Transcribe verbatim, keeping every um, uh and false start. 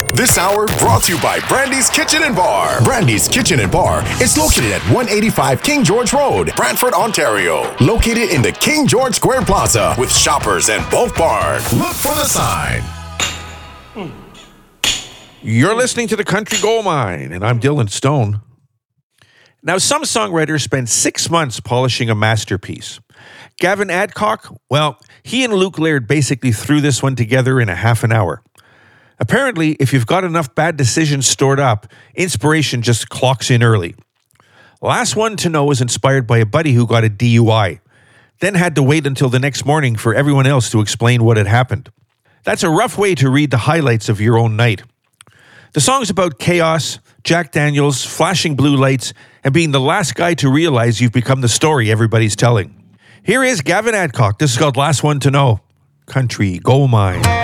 This hour brought to you by Brandy's Kitchen and Bar. Brandy's Kitchen and Bar is located at one eighty-five King George Road, Brantford, Ontario. Located in the King George Square Plaza with Shoppers and Bulk Bar. Look for the sign. You're listening to The Country Gold Mine, and I'm Dylan Stone. Now, some songwriters spend six months polishing a masterpiece. Gavin Adcock, well, he and Luke Laird basically threw this one together in a half an hour. Apparently, if you've got enough bad decisions stored up, inspiration just clocks in early. Last One to Know was inspired by a buddy who got a D U I, then had to wait until the next morning for everyone else to explain what had happened. That's a rough way to read the highlights of your own night. The song's about chaos, Jack Daniels, flashing blue lights, and being the last guy to realize you've become the story everybody's telling. Here is Gavin Adcock. This is called Last One to Know. Country Gold Mine.